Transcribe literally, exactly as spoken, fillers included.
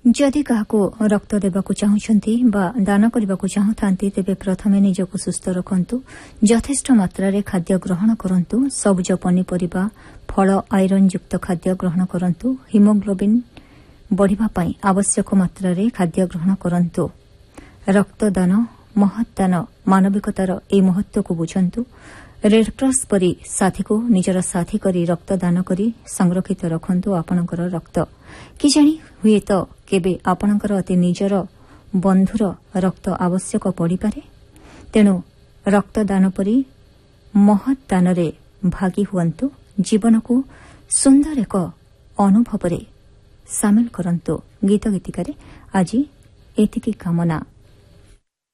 जदि काहाको रक्त देबाकु चाहुछन्ति बा दान करबाकु चाहुथान्ति तेबे प्रथमे निजको सुस्थ रखन्तु। यथेष्ट मात्रारे खाद्य ग्रहण करन्तु। सबुज पनिपरिबा फल आयरन युक्त खाद्य ग्रहण करन्तु। हिमोग्लोबिन बढ़िबा पई आवश्यक मात्रारे खाद्य ग्रहण करन्तु। रक्तदान महत्दान मानविकतार ए महत्वको बुझन्तु। रेडक्रॉस परी साथी को निजर साथी करी रक्तदान करी संरक्षित रखन्तु आपणकर रक्त। कि जानी हुए तो केबे आपणकर अति निजर बंधुर रक्त आवश्यक पड़ी पारे। तेणु रक्तदान परी महत्दान रे भागी हुअन्तु। जीवन को सुंदर एक अनुभव रे सामिल करन्तु। गीत गीतिकारे आज एतिकी कामना।